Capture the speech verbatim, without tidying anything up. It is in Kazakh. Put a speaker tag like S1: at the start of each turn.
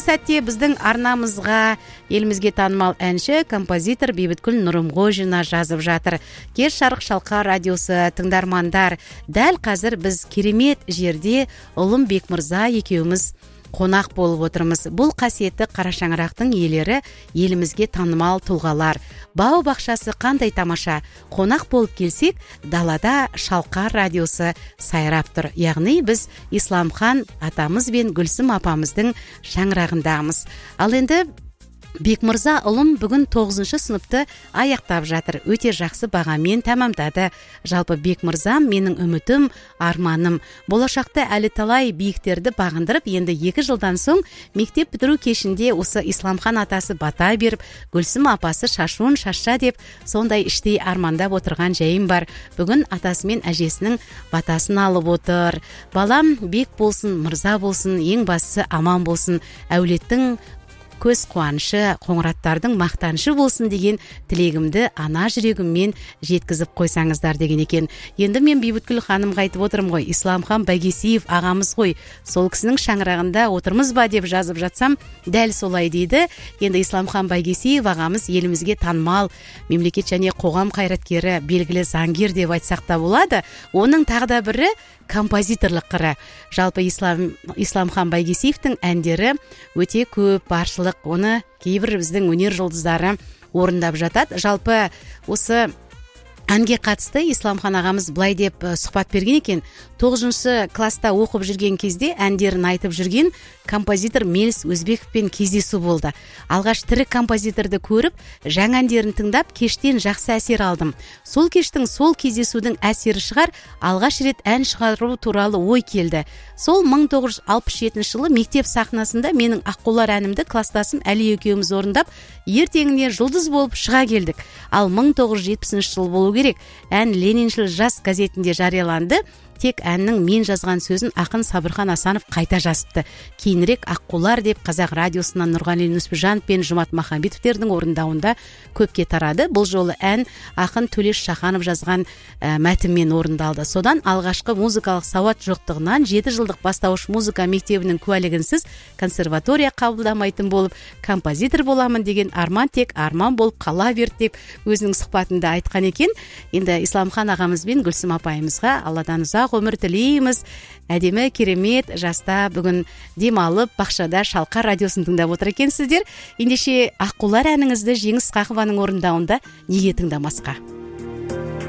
S1: сәтте біздің арнамызға елімізге танымал әнші, композитор Бейбіткүл Нұрымғожина жазып жатыр. Кеш жарық шалқар радиосы тыңдармандар, дәл қазір біз керемет жерде ұлым Бекмырза екеуміз қонақ болып отырмыз. Бұл қасиетті қара шаңырақтың иелері елімізге танымал тұлғалар. Бау бақшасы қандай тамаша. Қонақ болып келсек, далада шалқар радиосы сайрап тұр. Яғни біз Исламхан атамыз бен Гүлсім апамыздың шаңырағындамыз. Ал енді Бекмырза ұлым бүгін тоғызыншы сыныпты аяқтап жатыр. Өте жақсы бағамен тәмамдады. Жалпы Бекмырзам менің үмітім, арманым. Болашақта әлі талай биіктерді бағындырып, енді екі жылдан соң мектеп бітіру кешінде осы Исламхан атасы бата беріп, Гүлсім апасы шашуын шаша деп, сондай іштей армандап отырған жайым бар. Бүгін атасы мен әжесінің батасын алып отыр. Балам бек болсын, мырза болсын, ең бастысы аман болсын, әулеттің көз қуанышы, қоңыраттардың мақтанышы болсын деген тілегімді ана жүрегіммен жеткізіп қойсаңыздар деген екен. Енді мен Бейбіткүл ханым айтып отырмын ғой, Исламхан Байгесиев ағамыз ғой, сол кісінің шаңырағында отырмыз ба деп жазып жатсам, дәл солай дейді. Енді Исламхан Байгесиев ағамыз елімізге танымал мемлекет және қоғам қайраткері, белгілі заңгер деп айтсақ та болады. Оның тағы да бірі композиторлық қыры. Жалпы Ислам Исламхан Байгесиевтің әндері өте көп, баршылық. Оны кейбір біздің өнер жұлдыздары орындап жатады. Жалпы осы әнге қатысты Исламхан ағамыз былай деп сұхбат берген екен. тоғызыншы класста оқып жүрген кезде әндерін айтып жүрген композитор Мелс Өзбековпен кездесу болды. Алғаш тірі композиторды көріп, жаңа әндерін тыңдап, кештен жақсы әсер алдым. Сол кештің, сол кездесудің әсері шығар, алғаш рет ән шығару туралы ой келді. Сол мың тоғыз жүз алпыс жетінші жылы мектеп сахнасында менің Аққулар әнімді кластасым Әли екеуміз орындап, ертеңіне жұлдыз болып шыға келдік. Ал мың тоғыз жүз жетпісінші жыл болу керек. Ән Лениншіл жас газетінде жарияланды. Тек әннің мен жазған сөзін ақын Сабырхан Асанов қайта жазыпты. Кейінірек Аққулар деп қазақ радиосынан Нұрғали Нүсіпжанов пен Жұмат Махамбетовтердің орындауында көпке тарады. Бұл жолы ән ақын Төлеш Шаханов жазған ә, мәтінмен орындалды. Содан алғашқы музыкалық сауат жоқтығынан жеті жылдық бастауыш музыка мектебінің куәлігінсіз консерватория қабылдамайтын болып, композитор боламын деген арман тек арман болып қала берді деп өзінің сұхбатында айтқан екен. Енді Исламхан ағамыз бен Гүлсім апайымызға Алладан ұзақ өмір тілейміз. Әдемі, керемет жаста бүгін демалып, бақшада шалқар радиосын тыңдап отыр екенсіздер. Ендеше Аққулар әніңізді Жеңіс Қақованың орындауында неге тыңдамасқа?